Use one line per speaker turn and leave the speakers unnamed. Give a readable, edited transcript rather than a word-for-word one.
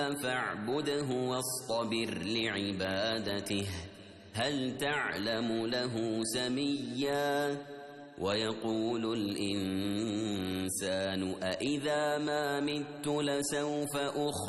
فاعبده واصطبر لعبادته هل تعلم له سميا ويقول الإنسان أإذا ما مت لسوف أخرج